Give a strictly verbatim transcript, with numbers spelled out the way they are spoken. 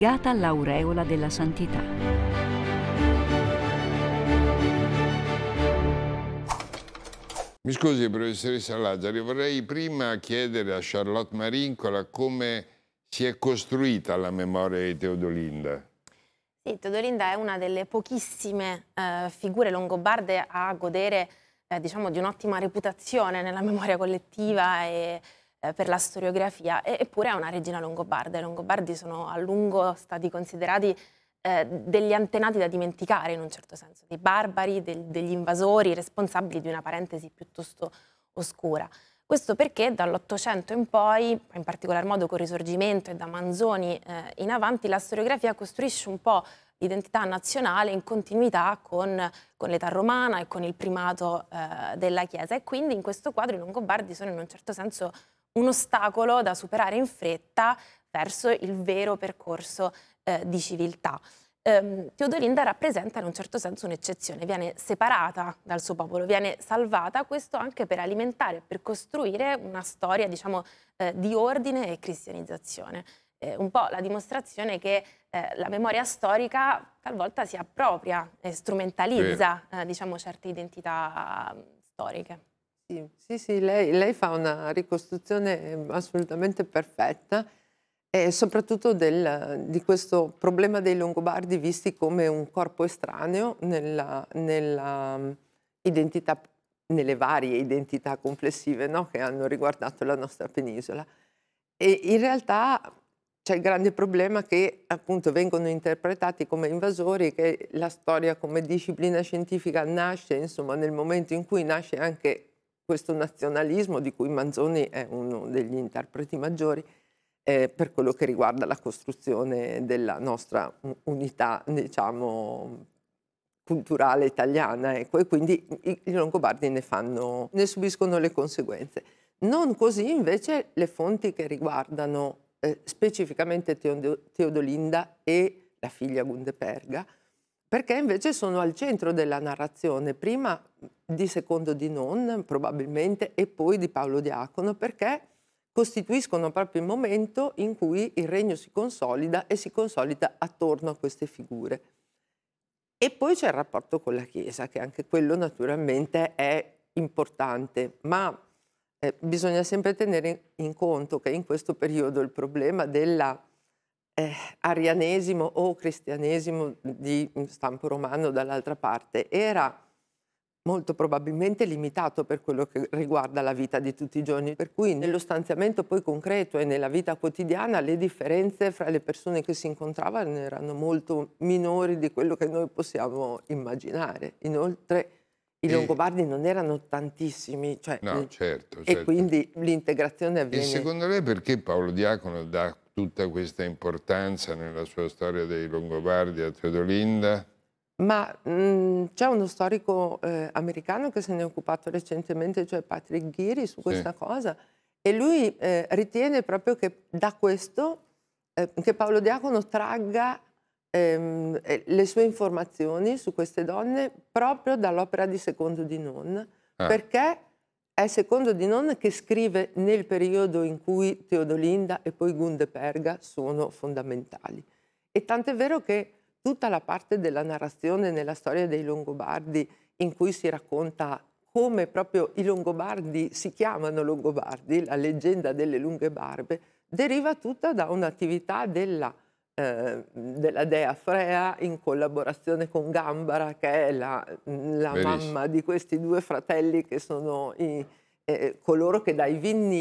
Legata all'aureola della santità. Mi scusi, professoressa Lazzari, vorrei prima chiedere a Charlotte Marincola come si è costruita la memoria di Teodolinda. Sì, Teodolinda è una delle pochissime eh, figure longobarde a godere eh, diciamo, di un'ottima reputazione nella memoria collettiva e eh, per la storiografia, e, eppure è una regina longobarda. I Longobardi sono a lungo stati considerati eh, degli antenati da dimenticare, in un certo senso, dei barbari, del- degli invasori responsabili di una parentesi piuttosto oscura. Questo perché dall'Ottocento in poi, in particolar modo col Risorgimento e da Manzoni eh, in avanti, la storiografia costruisce un po' l'identità nazionale in continuità con, con l'età romana e con il primato eh, della Chiesa. E quindi in questo quadro i Longobardi sono in un certo senso un ostacolo da superare in fretta verso il vero percorso eh, di civiltà. Ehm, Teodolinda rappresenta in un certo senso un'eccezione, viene separata dal suo popolo, viene salvata, questo anche per alimentare, per costruire una storia, diciamo, eh, di ordine e cristianizzazione. Eh, un po' la dimostrazione che eh, la memoria storica talvolta si appropria e strumentalizza, eh, diciamo, certe identità mm, storiche. Sì, sì, sì, lei, lei fa una ricostruzione eh, assolutamente perfetta e soprattutto del- di questo problema dei Longobardi visti come un corpo estraneo nella, nella, mm, identità, nelle varie identità complessive, no, che hanno riguardato la nostra penisola. E in realtà c'è il grande problema che appunto vengono interpretati come invasori, che la storia come disciplina scientifica nasce insomma nel momento in cui nasce anche questo nazionalismo di cui Manzoni è uno degli interpreti maggiori, eh, per quello che riguarda la costruzione della nostra u- unità, diciamo, culturale italiana, ecco, e quindi i, i Longobardi ne fanno, ne subiscono le conseguenze. Non così invece le fonti che riguardano eh, specificamente Teodo- Teodolinda e la figlia Gundeperga, perché invece sono al centro della narrazione, prima di Secondo di Non, probabilmente, e poi di Paolo Diacono, perché costituiscono proprio il momento in cui il regno si consolida e si consolida attorno a queste figure. E poi c'è il rapporto con la Chiesa, che anche quello naturalmente è importante, ma eh, bisogna sempre tenere in conto che in questo periodo il problema della eh, arianesimo o cristianesimo di stampo romano dall'altra parte era molto probabilmente limitato per quello che riguarda la vita di tutti i giorni, per cui nello stanziamento poi concreto e nella vita quotidiana le differenze fra le persone che si incontravano erano molto minori di quello che noi possiamo immaginare. Inoltre i E, Longobardi non erano tantissimi, cioè, no, eh, certo, e certo. quindi l'integrazione E avviene. secondo lei perché Paolo Diacono dà tutta questa importanza nella sua storia dei Longobardi a Teodolinda? Ma, mhmm, c'è uno storico, ehm, americano che se n'è occupato recentemente, cioè Patrick Geary, su Sì. questa cosa, e lui, ehm, ritiene proprio che da questo, ehm, che Paolo Diacono tragga, ehm, ehm, le sue informazioni su queste donne proprio dall'opera di Secondo di Non, Ah, perché è Secondo di Non che scrive nel periodo in cui Teodolinda e poi Gundeperga sono fondamentali. E tant'è vero che tutta la parte della narrazione nella storia dei Longobardi, in cui si racconta come proprio i Longobardi si chiamano Longobardi, la leggenda delle lunghe barbe, deriva tutta da un'attività della, eh, della dea Frea in collaborazione con Gambara, che è la, la verissimo. mamma di questi due fratelli che sono i, eh, coloro che dai Vinni